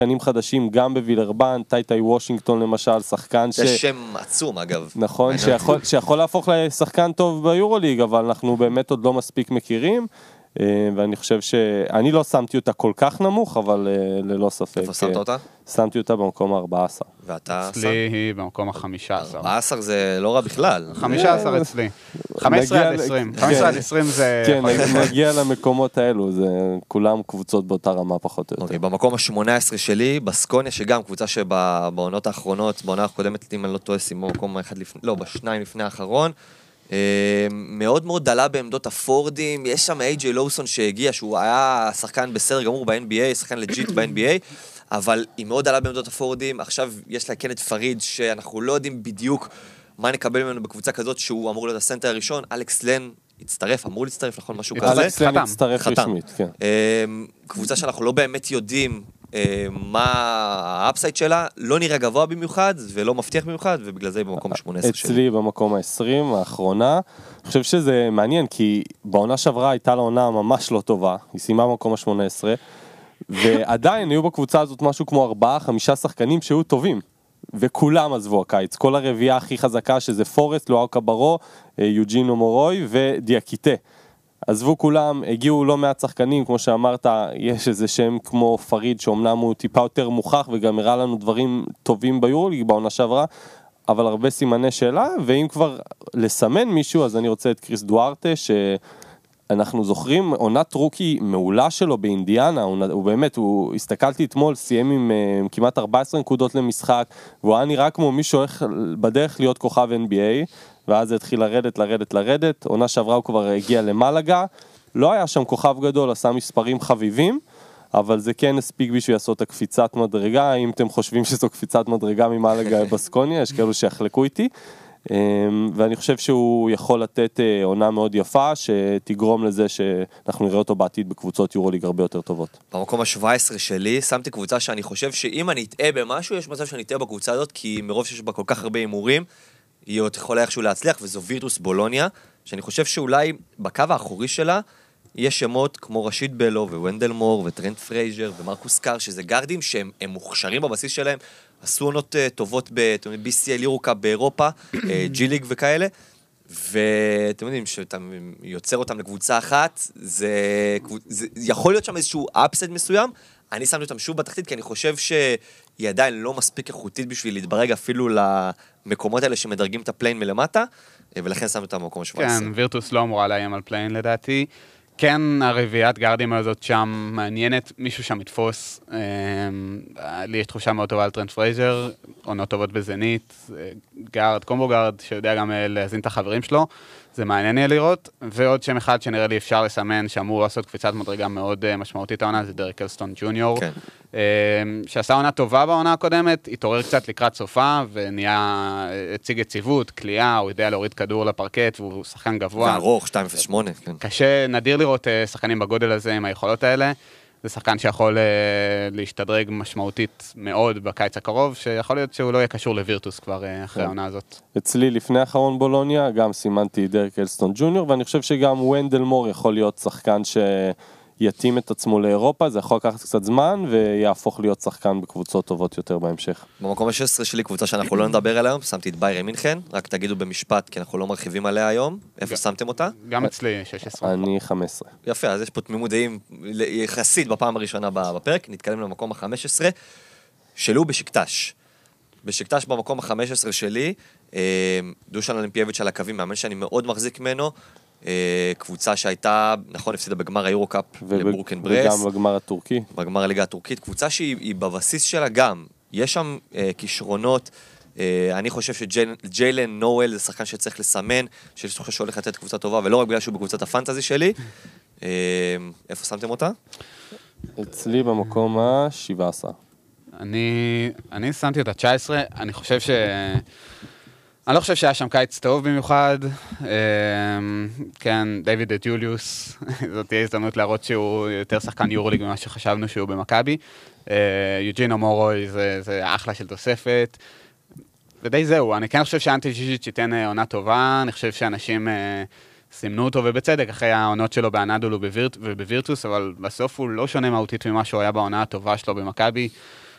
שחקנים חדשים גם בווילרבן, טייטאי וושינגטון למשל, שחקן זה שם עצום אגב. נכון, שיכול להפוך לשחקן טוב ביורוליג, אבל אנחנו באמת עוד לא מספיק מכירים, ואני חושב שאני לא שמתי אותה כל כך נמוך, אבל ללא ספק. איפה שמת אותה? שמתי אותה במקום ה-14. ואתה אצלי היא במקום ה-15. 14 זה לא רע בכלל. 15 אצלי. 15 עד 20. 15 עד 20 זה... כן, מגיע למקומות האלו, זה כולם קבוצות באותה רמה פחות או יותר. אוקיי, במקום ה-18 שלי, בסקוניה, שגם קבוצה שבעונות האחרונות, בעונה הקודמת, אם אני לא טועה, שימו במקום האחד לפני, לא, בשניים לפני האחרון, מאוד מאוד דלה בעמדות הפורדים, יש שם איי-ג'יי לואוסון שהגיע, שהוא היה שחקן בסדר גמור ב-NBA, שחקן לג'יט ב-NBA, אבל היא מאוד דלה בעמדות הפורדים, עכשיו יש לה כן את פריד, שאנחנו לא יודעים בדיוק מה נקבל ממנו בקבוצה כזאת, שהוא אמור להיות הסנטר הראשון, אלכס לן הצטרף, אמור להצטרף, נכון, משהו כזה. אלכס לן הצטרף רשמית, כן. קבוצה שאנחנו לא באמת יודעים מה האפסייד שלה, לא נראה גבוה במיוחד, ולא מבטיח במיוחד, ובגלל זה היא במקום 18 שלי. אצלי במקום ה-20, האחרונה. אני חושב שזה מעניין, כי בעונה שעברה הייתה לה עונה ממש לא טובה, היא סיימה במקום ה-18, ועדיין היו בקבוצה הזאת משהו כמו 4-5 שחקנים שהיו טובים, וכולם עזבו הקיץ. כל הרביעה הכי חזקה, שזה פורסט, לואו קברו, יוג'ינו מורוי ודיאקיטה. עזבו כולם, הגיעו לא מעט שחקנים, כמו שאמרת, יש איזה שם כמו פריד, שאומנם הוא טיפה יותר מוכח, וגם הראה לנו דברים טובים ביורוליג בעונה שעברה, אבל הרבה סימני שאלה, ואם כבר לסמן מישהו, אז אני רוצה את קריס דוארטה, שאנחנו זוכרים, עונת רוקי מעולה שלו באינדיאנה, הוא באמת, הסתכלתי אתמול, סיים עם כמעט 14 נקודות למשחק, והוא היה נראה כמו מישהו הולך בדרך להיות כוכב NBA, ואז זה התחיל לרדת, עונה שעברה הוא כבר הגיע למלגה, לא היה שם כוכב גדול, עשה מספרים חביבים, אבל זה כן הספיק בשביל לעשות הקפיצת מדרגה, אם אתם חושבים שזו קפיצת מדרגה ממלגה בסקוניה, יש כאלו שיחלקו איתי, ואני חושב שהוא יכול לתת עונה מאוד יפה, שתגרום לזה שאנחנו נראה אותו בעתיד בקבוצות יורוליג הרבה יותר טובות. במקום ה-17 שלי, שמתי קבוצה שאני חושב שאם אני אטעה במשהו, יש מצב שאני אטעה בקבוצה הזאת, כי מרוב שיש בה כל כך הרבה אימורים, היא עוד יכולה איכשהו להצליח, וזו וירטוס בולוניה, שאני חושב שאולי בקו האחורי שלה, יש שמות כמו רשיד בלו וונדל מור וטרנט פרייזר ומרקוס קאר, שזה גרדים שהם מוכשרים בבסיס שלהם, עשו עונות טובות ב-BCL יורוקאפ באירופה, ג'י-ליג וכאלה, ואתם יודעים שאתה יוצר אותם לקבוצה אחת, זה יכול להיות שם איזשהו אפסט מסוים, אני שמתי אותם שוב בתחתית, כי אני חושב שהיא עדיין לא מספיק איכותית בשביל להתברג אפילו למקומות האלה שמדרגים את הפליין מלמטה, ולכן שמתי אותם במקום ה-17. כן, וירטוס לא אמורה לאיים על פליין לדעתי. כן, הרביעיית גארדים הזאת שם מעניינת, מישהו שם יתפוס. לי יש תחושה מאוד טובה על טרנט פרייזר, עונות טובות בזנית, גארד, קומבו גארד, שיודע גם להזין את החברים שלו. זה מעניין יהיה לראות, ועוד שם אחד שנראה לי אפשר לסמן, שאמור לעשות קפיצת מדרגה מאוד משמעותית העונה, זה דריק אלסטון ג'וניור, שעשה עונה טובה בעונה הקודמת, התעורר קצת לקראת סופה, הציג יציבות, קליעה, הוא יודע להוריד כדור לפרקט, והוא שחקן גבוה. וארוך, 2.08. קשה, נדיר לראות שחקנים בגודל הזה עם היכולות האלה, זה שחקן שיכול להשתדרג משמעותית מאוד בקיץ הקרוב, שיכול להיות שהוא לא יהיה קשור לווירטוס כבר אחרי העונה הזאת. אצלי לפני האחרון בולוניה, גם סימנתי דרק אלסטון ג'וניור, ואני חושב שגם וונדל מור יכול להיות שחקן שיתאים את עצמו לאירופה, זה יכול לקחת קצת זמן, ויהפוך להיות שחקן בקבוצות טובות יותר בהמשך. במקום ה-16 שלי, קבוצה שאנחנו לא נדבר עליה היום, שמתי את ביירן מינכן, רק תגידו במשפט, כי אנחנו לא מרחיבים עליה היום. איפה שמתם אותה? גם אצלי 16. אני 15. יפה, אז יש פה תמימות דעים יחסית בפעם הראשונה בפרק, נתקדם למקום ה-15, שלו בשקטש. בשקטש במקום ה-15 שלי, דושן אולימפיאביץ' על הקווים, מאמן שאני מאוד מחזיק ממנו, קבוצה שהייתה, נכון, הפסידה בגמר היורוקאפ לברוקן ברס. וגם בגמר הטורקי. בגמר הליגה הטורקית. קבוצה שהיא בבסיס שלה גם. יש שם כישרונות. אני חושב שג'יילן נואל זה שחקן שצריך לסמן, שיש חושב שהולך לתת קבוצה טובה, ולא רק בגלל שהוא בקבוצת הפנטזי שלי. איפה שמתם אותה? אצלי במקום ה-17. אני שמתי אותה 19. אני חושב אני לא חושב שהיה שם קיץ טוב במיוחד, כן, דיוויד ג'וליוס, זאת תהיה הזדמנות להראות שהוא יותר שחקן יורוליג ממה שחשבנו שהוא במכבי, יוג'ינו מורוי זה אחלה של תוספת, ודי זהו, אני כן חושב שאנטי ג'יז'יץ' ייתן עונה טובה, אני חושב שאנשים סימנו אותו ובצדק אחרי העונות שלו באנדולו ובווירטוס, אבל בסוף הוא לא שונה מהותית ממה שהוא היה בעונה הטובה שלו במכבי,